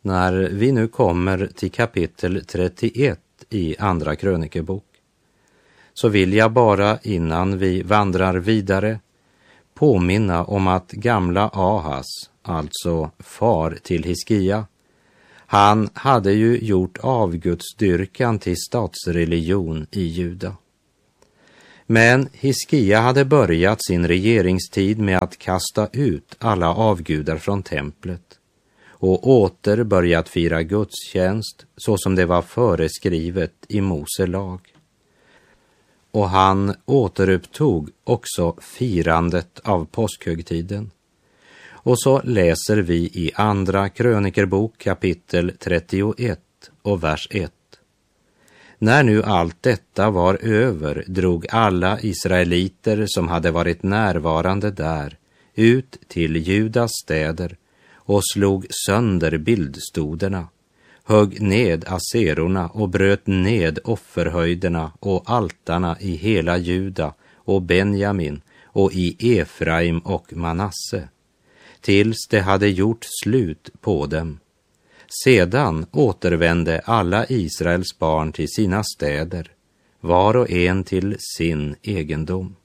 när vi nu kommer till kapitel 31 i Andra krönikebok, så vill jag bara innan vi vandrar vidare påminna om att gamla Ahas, alltså far till Hiskia, han hade ju gjort avgudsdyrkan till statsreligion i Juda. Men Hiskia hade börjat sin regeringstid med att kasta ut alla avgudar från templet och åter börjat fira gudstjänst så som det var föreskrivet i Mose lag. Och han återupptog också firandet av påskhögtiden. Och så läser vi i Andra krönikerbok kapitel 31 och vers 1. När nu allt detta var över drog alla israeliter som hade varit närvarande där ut till Judas städer och slog sönder bildstoderna, högg ned aserorna och bröt ned offerhöjderna och altarna i hela Juda och Benjamin och i Efraim och Manasse, tills det hade gjort slut på dem. Sedan återvände alla Israels barn till sina städer, var och en till sin egendom.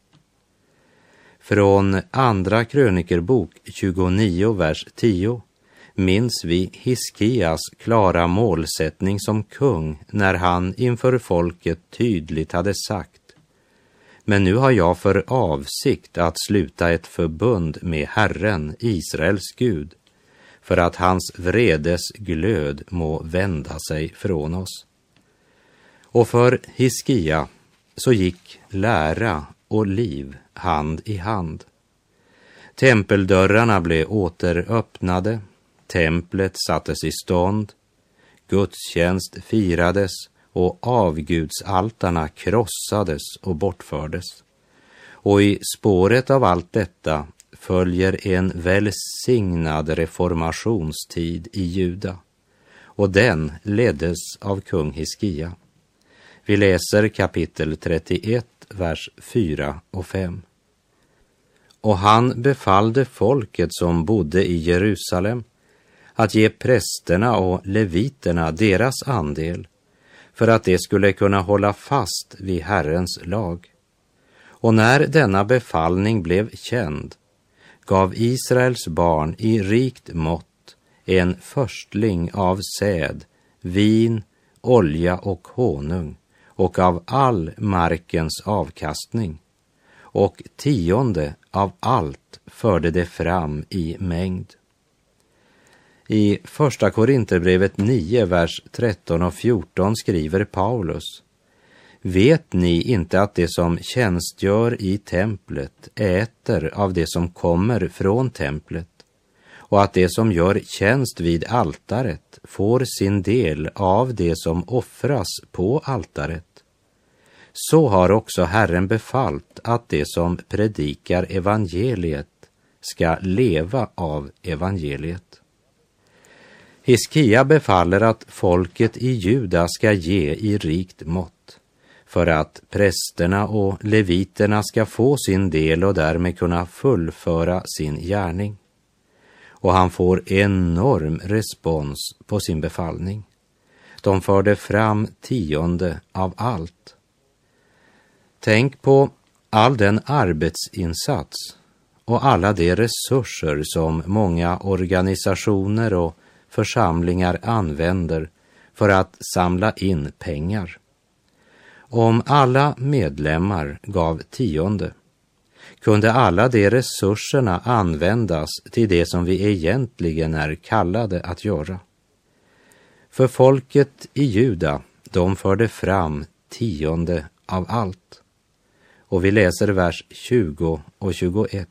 Från Andra krönikerbok 29, vers 10 minns vi Hiskias klara målsättning som kung när han inför folket tydligt hade sagt: men nu har jag för avsikt att sluta ett förbund med Herren, Israels Gud, för att hans vredes glöd må vända sig från oss. Och för Hiskia så gick lära och liv hand i hand. Tempeldörrarna blev återöppnade, templet sattes i stånd, gudstjänst firades och avgudsaltarna krossades och bortfördes. Och i spåret av allt detta följer en välsignad reformationstid i Juda, och den leddes av kung Hiskia. Vi läser kapitel 31, vers 4 och 5. Och han befallde folket som bodde i Jerusalem att ge prästerna och leviterna deras andel, för att de skulle kunna hålla fast vid Herrens lag. Och när denna befallning blev känd, gav Israels barn i rikt mått en förstling av säd, vin, olja och honung, och av all markens avkastning, och 10 av allt förde det fram i mängd. I första Korinterbrevet 9, vers 13 och 14 skriver Paulus: vet ni inte att det som tjänstgör i templet äter av det som kommer från templet, och att det som gör tjänst vid altaret får sin del av det som offras på altaret? Så har också Herren befallt att det som predikar evangeliet ska leva av evangeliet. Hiskia befaller att folket i Juda ska ge i rikt mått, för att prästerna och leviterna ska få sin del och därmed kunna fullföra sin gärning. Och han får enorm respons på sin befallning. De förde fram 10 av allt. Tänk på all den arbetsinsats och alla de resurser som många organisationer och församlingar använder för att samla in pengar. Om alla medlemmar gav 10, kunde alla de resurserna användas till det som vi egentligen är kallade att göra. För folket i Juda, de förde fram 10 av allt. Och vi läser vers 20 och 21.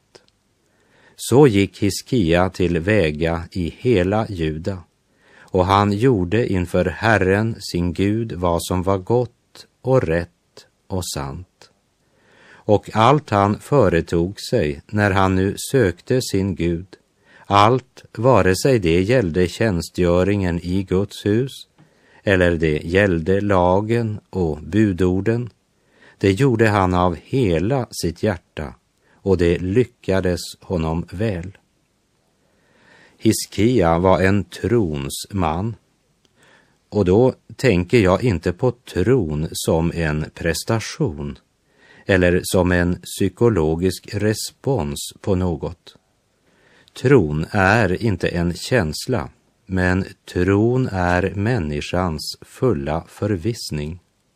Så gick Hiskia till väga i hela Juda, och han gjorde inför Herren sin Gud vad som var gott och rätt och sant. Och allt han företog sig när han nu sökte sin Gud, allt, vare sig det gällde tjänstgöringen i Guds hus eller det gällde lagen och budorden, det gjorde han av hela sitt hjärta, och det lyckades honom väl. Hiskia var en trons man. Och då tänker jag inte på tron som en prestation eller som en psykologisk respons på något. Tron är inte en känsla, men tron är människans fulla förvissning.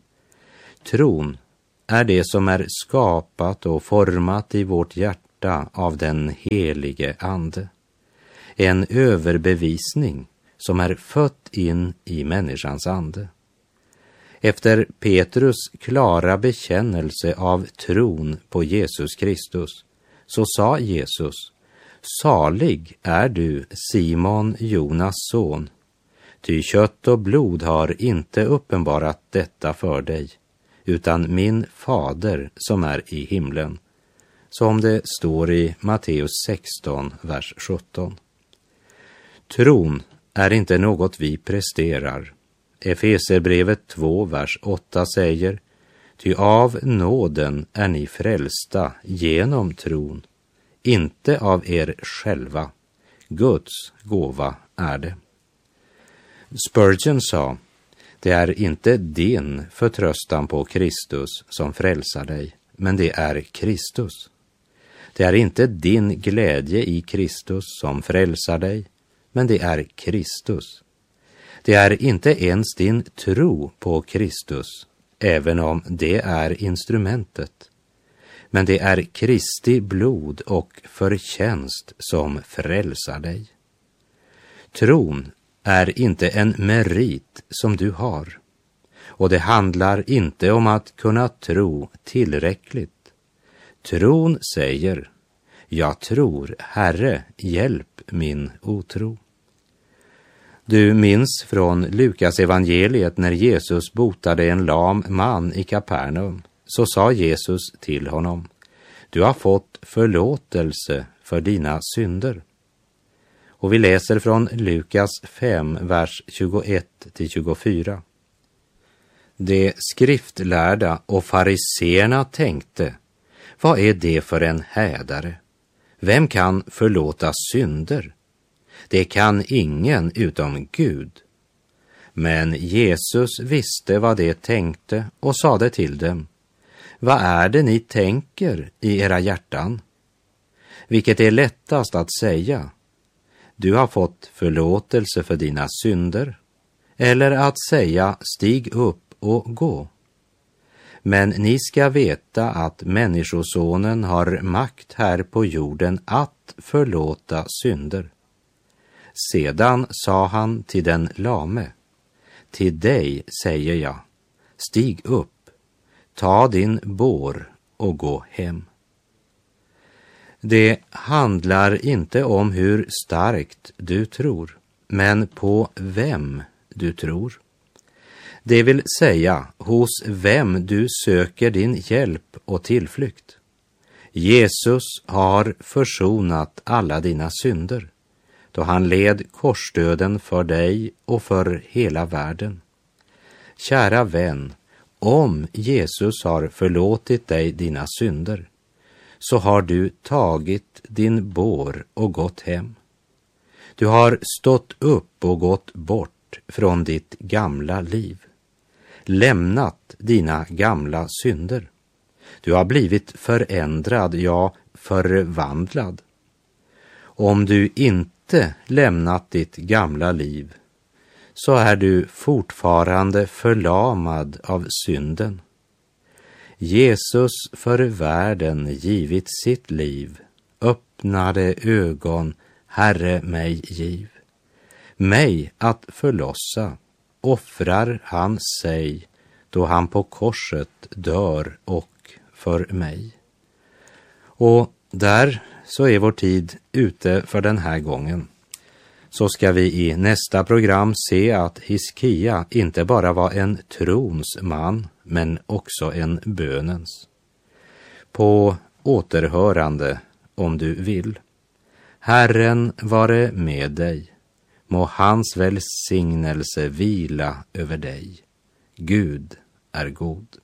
Tron är det som är skapat och format i vårt hjärta av den helige Ande. En överbevisning som är fött in i människans ande. Efter Petrus klara bekännelse av tron på Jesus Kristus så sa Jesus: salig är du, Simon, Jonas son, ty kött och blod har inte uppenbarat detta för dig, utan min fader som är i himlen. Som det står i Matteus 16, vers 17. Tron är inte något vi presterar. Efeserbrevet 2, vers 8 säger: ty av nåden är ni frälsta genom tron, inte av er själva. Guds gåva är det. Spurgeon sa: det är inte din förtröstan på Kristus som frälsar dig, men det är Kristus. Det är inte din glädje i Kristus som frälsar dig, men det är Kristus. Det är inte ens din tro på Kristus, även om det är instrumentet. Men det är Kristi blod och förtjänst som frälsar dig. Tron är inte en merit som du har. Och det handlar inte om att kunna tro tillräckligt. Tron säger: jag tror, Herre, hjälp min otro. Du minns från Lukas evangeliet när Jesus botade en lam man i Kapernaum, så sa Jesus till honom: du har fått förlåtelse för dina synder. Och vi läser från Lukas 5, vers 21-24. De skriftlärda och fariseerna tänkte: vad är det för en hädare? Vem kan förlåta synder? Det kan ingen utom Gud. Men Jesus visste vad de tänkte och sade till dem: vad är det ni tänker i era hjärtan? Vilket är lättast att säga: du har fått förlåtelse för dina synder, eller att säga: stig upp och gå. Men ni ska veta att människosonen har makt här på jorden att förlåta synder. Sedan sa han till den lame: till dig säger jag, stig upp, ta din bår och gå hem. Det handlar inte om hur starkt du tror, men på vem du tror. Det vill säga hos vem du söker din hjälp och tillflykt. Jesus har försonat alla dina synder, då han led korsdöden för dig och för hela världen. Kära vän, om Jesus har förlåtit dig dina synder, så har du tagit din bår och gått hem. Du har stått upp och gått bort från ditt gamla liv, lämnat dina gamla synder. Du har blivit förändrad, ja, förvandlad. Om du inte lämnat ditt gamla liv, så är du fortfarande förlamad av synden. Jesus för världen givit sitt liv, öppnade ögon, Herre mig giv. Mig att förlossa offrar han sig, då han på korset dör och för mig. Och där så är vår tid ute för den här gången. Så ska vi i nästa program se att Hiskia inte bara var en trons man, men också en bönens. På återhörande, om du vill. Herren vare med dig. Må hans välsignelse vila över dig. Gud är god.